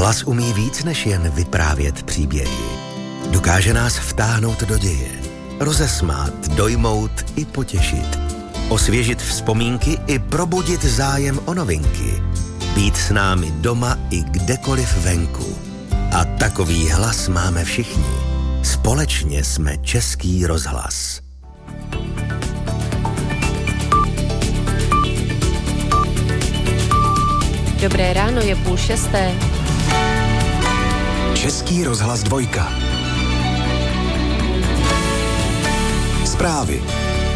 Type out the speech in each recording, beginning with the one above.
Rozhlas umí víc než jen vyprávět příběhy. Dokáže nás vtáhnout do děje, rozesmát, dojmout i potěšit, osvěžit vzpomínky i probudit zájem o novinky, být s námi doma i kdekoliv venku. A takový hlas máme všichni. Společně jsme Český rozhlas. Dobré ráno, je 5:30. Český rozhlas 2. Zprávy.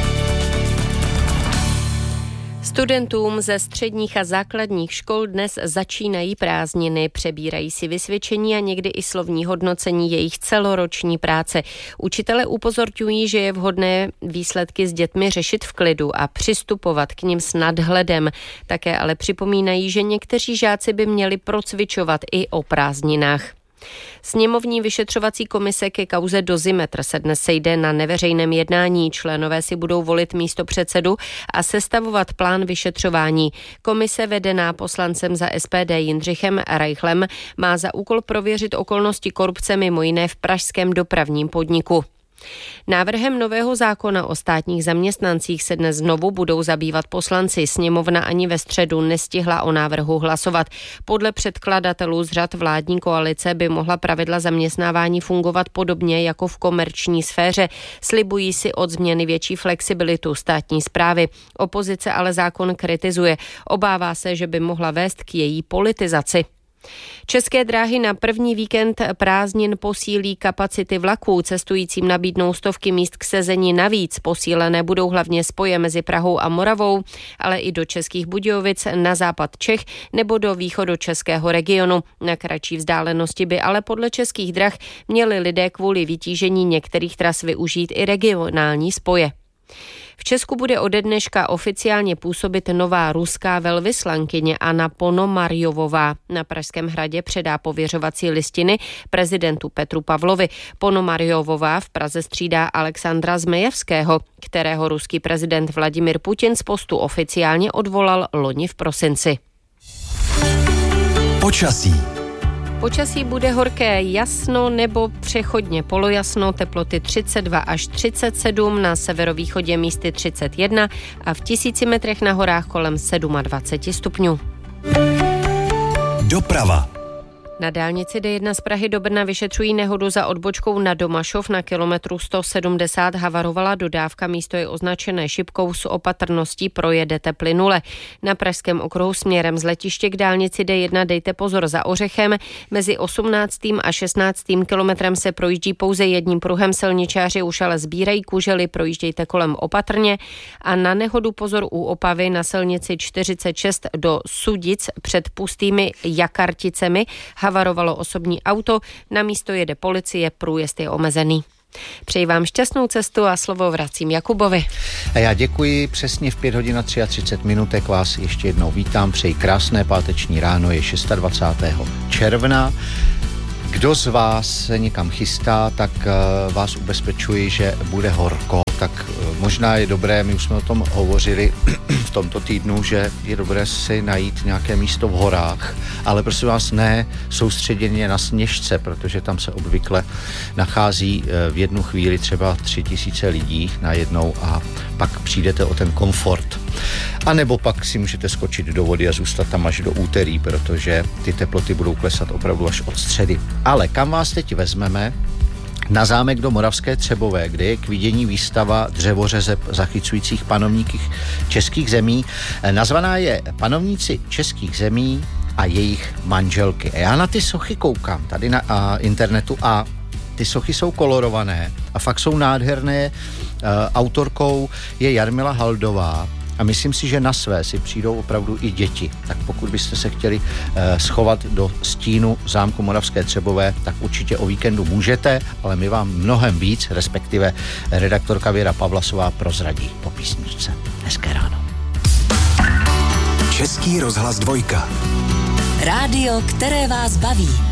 Studentům ze středních a základních škol dnes začínají prázdniny, přebírají si vysvědčení a někdy i slovní hodnocení jejich celoroční práce. Učitelé upozorňují, že je vhodné výsledky s dětmi řešit v klidu a přistupovat k nim s nadhledem. Také ale připomínají, že někteří žáci by měli procvičovat i o prázdninách. Sněmovní vyšetřovací komise ke kauze Dozimetr se dnes sejde na neveřejném jednání. Členové si budou volit místopředsedu a sestavovat plán vyšetřování. Komise vedená poslancem za SPD Jindřichem Reichlem má za úkol prověřit okolnosti korupce mimo jiné v pražském dopravním podniku. Návrhem nového zákona o státních zaměstnancích se dnes znovu budou zabývat poslanci. Sněmovna ani ve středu nestihla o návrhu hlasovat. Podle předkladatelů z řad vládní koalice by mohla pravidla zaměstnávání fungovat podobně jako v komerční sféře. Slibují si od změny větší flexibilitu státní správy. Opozice ale zákon kritizuje. Obává se, že by mohla vést k její politizaci. České dráhy na první víkend prázdnin posílí kapacity vlaků. Cestujícím nabídnou stovky míst k sezení navíc. Posílené budou hlavně spoje mezi Prahou a Moravou, ale i do Českých Budějovic, na západ Čech nebo do východočeského regionu. Na kratší vzdálenosti by ale podle Českých drah měli lidé kvůli vytížení některých tras využít i regionální spoje. V Česku bude ode dneška oficiálně působit nová ruská velvyslankyně Anna Ponomarjovová. Na Pražském hradě předá pověřovací listiny prezidentu Petru Pavlovi. Ponomarjovová v Praze střídá Alexandra Zmejevského, kterého ruský prezident Vladimir Putin z postu oficiálně odvolal loni v prosinci. Počasí. Počasí bude horké, jasno nebo přechodně polojasno, teploty 32 až 37, na severovýchodě místy 31 a v 1000 metrech na horách kolem 27 stupňů. Doprava. Na dálnici D1 z Prahy do Brna vyšetřují nehodu za odbočkou na Domašov. Na kilometru 170 havarovala dodávka, místo je označené šipkou, s opatrností projedete plynule. Na pražském okruhu směrem z letiště k dálnici D1 dejte pozor za Ořechem. Mezi 18. a 16. kilometrem se projíždí pouze jedním pruhem, silničáři už ale sbírají kužely, projíždějte kolem opatrně. A na nehodu pozor u Opavy na silnici 46 do Sudic před pustými Jakarticemi. Havarovalo osobní auto, na místo jede policie, průjezd je omezený. Přeji vám šťastnou cestu a slovo vracím Jakubovi. A já děkuji, přesně v 5 hodin a 33 minutek vás ještě jednou vítám, přeji krásné páteční ráno, je 26. června. Kdo z vás se někam chystá, tak vás ubezpečuji, že bude horko. Tak možná je dobré, my už jsme o tom hovořili v tomto týdnu, že je dobré si najít nějaké místo v horách, ale prosím vás ne soustředěně na Sněžce, protože tam se obvykle nachází v jednu chvíli třeba 3000 lidí najednou a pak přijdete o ten komfort. A nebo pak si můžete skočit do vody a zůstat tam až do úterý, protože ty teploty budou klesat opravdu až od středy. Ale kam vás teď vezmeme? Na zámek do Moravské Třebové, kde je k vidění výstava dřevořezeb zachycujících panovníky českých zemí. Nazvaná je Panovníci českých zemí a jejich manželky. A já na ty sochy koukám tady na internetu a ty sochy jsou kolorované a fakt jsou nádherné. Autorkou je Jarmila Haldová. A myslím si, že na své si přijdou opravdu i děti. Tak pokud byste se chtěli schovat do stínu zámku Moravské Třebové, tak určitě o víkendu můžete, ale my vám mnohem víc, respektive redaktorka Věra Pavlasová prozradí po písničce. Hezké ráno. Český rozhlas 2. Rádio, které vás baví.